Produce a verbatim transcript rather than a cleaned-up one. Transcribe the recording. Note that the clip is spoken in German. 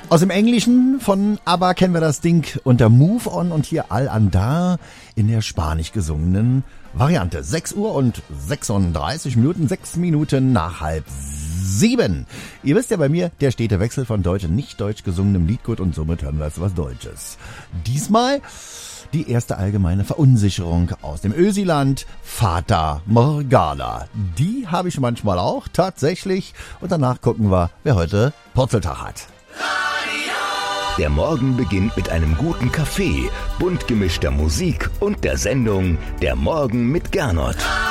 Aus dem Englischen von ABBA kennen wir das Ding unter Move On und hier Al Andar in der spanisch gesungenen Variante. sechs Uhr und sechsunddreißig Minuten, sechs Minuten nach halb sieben. Ihr wisst ja bei mir, der stete Wechsel von deutsch und nicht deutsch gesungenem Liedgut und somit hören wir jetzt was Deutsches. Diesmal die erste allgemeine Verunsicherung aus dem Ösiland, Fata Morgana. Die habe ich manchmal auch, tatsächlich. Und danach gucken wir, wer heute Purzeltag hat. Der Morgen beginnt mit einem guten Kaffee, bunt gemischter Musik und der Sendung Der Morgen mit Gernot.